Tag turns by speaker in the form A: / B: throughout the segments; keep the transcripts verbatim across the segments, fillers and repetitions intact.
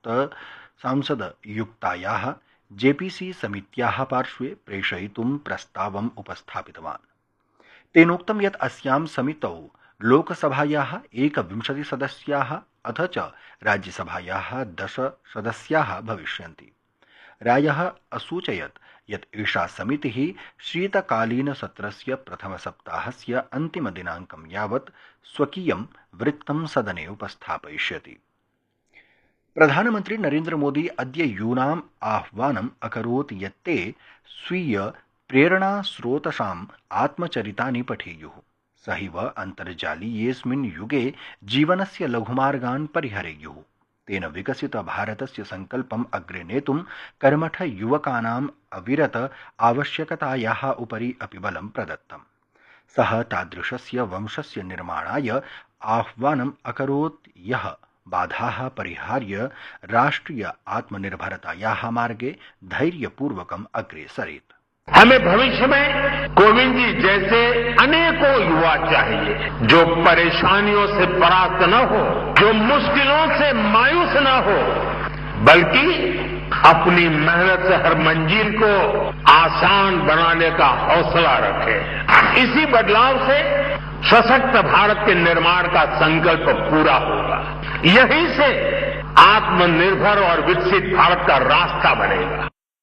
A: सांसदयुक्तायाः JPC समित्याः पार्श्वे प्रेषयितुं प्रस्तावम् उपस्थापितवान्। तेनोक्तं यत् अस्यां समितौ लोकसभायाः एकविंशतिसदस्याः अथ च राज्यसभायाः दश सदस्याः भविष्यन्ति। रायः असूचयत् यत् एषा समितिः शीतकालीनसत्रस्य प्रथमसप्ताहस्य अन्तिमदिनाङ्कं यावत् स्वकीयं वृत्तं सदने उपस्थापयिष्यति। प्रधानमन्त्री नरेन्द्र मोदी अद्य यूनाम् आह्वानम् अकरोत् यत् ते स्वीय प्रेरणास्रोतसाम् आत्मचरितानि पठेयुः। सहैव अन्तर्जालीयेऽस्मिन् युगे जीवनस्य लघुमार्गान् परिहरेयुः। तेन विकसित भारतस्य संकल्पम् अग्रे नेतुं कर्मठ युवकानाम् अविरत आवश्यकतायाः उपरि अपि बलं प्रदत्तम्। सः तादृशस्य वंशस्य निर्माणाय आह्वानम् अकरोत् यः बाधाः परिहार्य राष्ट्रिय आत्मनिर्भरतायाः मार्गे धैर्यपूर्वकम् अग्रे सरेत्।
B: हमें भविष्य में कोविंद जी जैसे अनेकों युवा चाहिए जो परेशानियों से परास्त न हो, जो मुश्किलों से मायूस न हो, बल्कि अपनी मेहनत से हर मंजिल को आसान बनाने का हौसला रखे। इसी बदलाव से सशक्त भारत के निर्माण का संकल्प पूरा होगा। यहीं से आत्मनिर्भर और विकसित भारत का रास्ता बनेगा।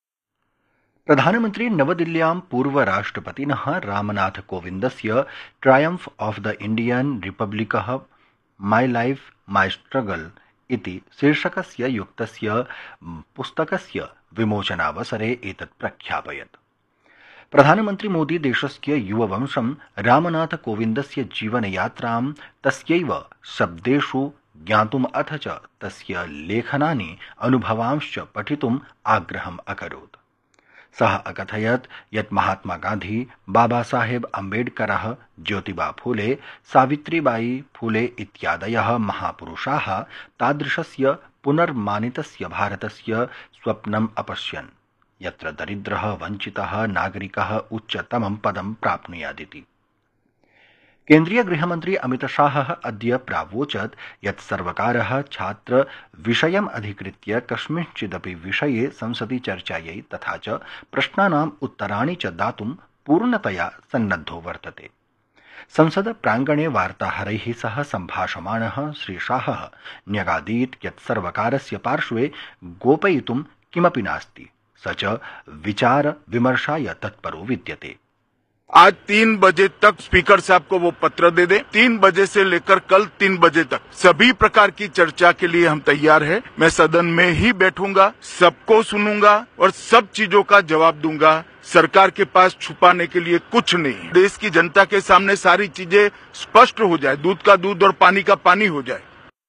A: प्रधानमन्त्री नवदिल्ल्यां पूर्वराष्ट्रपतिनः Ramnath कोविन्दस्य ट्रायम्फ् of the Indian रिपब्लिकः my life my struggle इति शीर्षकस्य युक्तस्य पुस्तकस्य विमोचनावसरे एतत् प्रख्यापयत्। प्रधानमन्त्री मोदी देशस्य युववंशं रामनाथ कोविन्दस्य जीवनयात्रां तस्यैव शब्देषु ज्ञातुम् अथ च तस्य लेखनानि अनुभवांश्च पठितुम् आग्रहम् अकरोत्। सः अकथयत् यत् महात्मा गान्धी, बाबा साहेब अम्बेडकरः, ज्योतिबा फूले, सावित्रीबाई फूले इत्यादयः महापुरुषाः तादृशस्य पुनर्मानितस्य भारतस्य स्वप्नम् अपश्यन् यत्र दरिद्रः वञ्चितः नागरिकः उच्चतमं पदं प्राप्नुयादिति। केन्द्रीय गृहमन्त्री अमितशाहः अद्य प्रावोचत् यत् सर्वकारः छात्र विषयम् अधिकृत्य कस्मिंश्चिदपि विषये संसदि चर्चायै तथा च प्रश्नानाम् उत्तराणि च दातुं पूर्णतया सन्नद्धो वर्तते। संसद प्राङ्गणे वार्ताहरैः सह सम्भाषमाणः श्रीशाहः न्यगादीत् यत् सर्वकारस्य पार्श्वे गोपयितुं किमपि नास्ति, स च विचार विमर्शाय तत्परो विद्यते।
C: आज तीन बजे तक स्पीकर साहब को वो पत्र दे दे। तीन बजे से लेकर कल तीन बजे तक सभी प्रकार की चर्चा के लिए हम तैयार हैं। मैं सदन में ही बैठूंगा, सबको सुनूंगा और सब चीजों का जवाब दूंगा। सरकार के पास छुपाने के लिए कुछ नहीं। देश की जनता के सामने सारी चीजें स्पष्ट हो जाए, दूध का दूध और पानी का पानी हो जाए।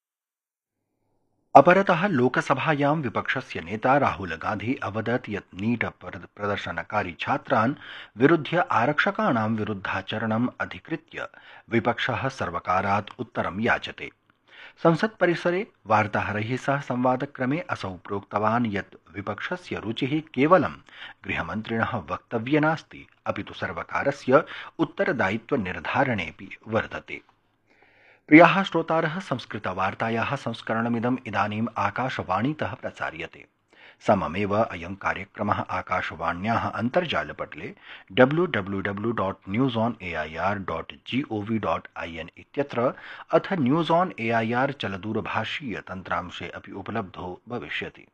A: अपरतः लोकसभायां विपक्षस्य नेता राहुल गांधी अवदत् यत् नीट प्रदर्शनकारी छात्रान् विरुध्य आरक्षकाणां विरुद्धाचरणम् अधिकृत्य विपक्षः सर्वकारात् उत्तरं याचते। संसत् परिसरे वार्ताहरैः सह संवादक्रमे असौ प्रोक्तवान् यत् विपक्षस्य रुचिः केवलं गृहमन्त्रिणः वक्तव्ये नास्ति, अपितु सर्वकारस्य उत्तरदायित्वनिर्धारणेऽपि वर्तते। प्रियाः श्रोतारः, संस्कृतवार्तायाः संस्करणमिदम् इदानीम् आकाशवाणीतः प्रसार्यते। सममेव अयं कार्यक्रमः आकाशवाण्याः अन्तर्जालपटले W W W dot news on A I R dot G O V dot I N इत्यत्र अथ news on A I R चलदूरभाषीय तन्त्रांशे अपि उपलब्धो भविष्यति।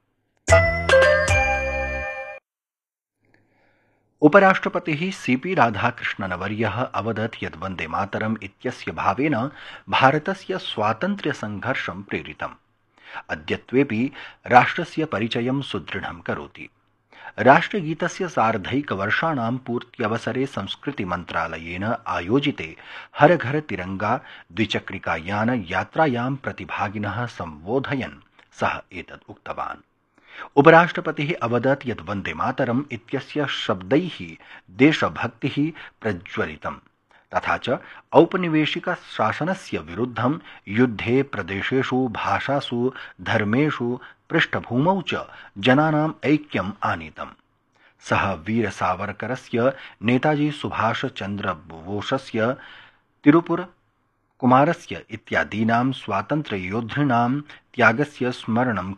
A: उपराष्ट्रपतिः सीपी राधाकृष्णनवर्यः अवदत् यत् वन्दे मातरम् इत्यस्य भावेन भारतस्य स्वातन्त्र्यसङ्घर्षं प्रेरितम्। अद्यत्वेऽपि राष्ट्रस्य परिचयं सुदृढं करोति। राष्ट्रगीतस्य सार्धैकवर्षाणां पूर्त्यवसरे संस्कृतिमन्त्रालयेन आयोजिते हर घर तिरंगा द्विचक्रिकायान यात्रायां प्रतिभागिनः सम्बोधयन् सः एतत् उक्तवान्। उपराष्ट्रपतिः अवदत् यत् वन्दे मातरम् इत्यस्य शब्दैः देशभक्तिः प्रज्वलितम्, तथा च औपनिवेशिक शासनस्य विरुद्धं युद्धे प्रदेशेषु भाषासु धर्मेषु पृष्ठभूमौ च जनानाम् ऐक्यम् आनीतम्। सः वीर सावरकरस्य, नेताजी सुभाष चन्द्र बोसस्य, तिरुपुर कुमारस्य इत्यादीनां स्वातन्त्र्ययोद्धॄणां त्यागस्य स्मरणं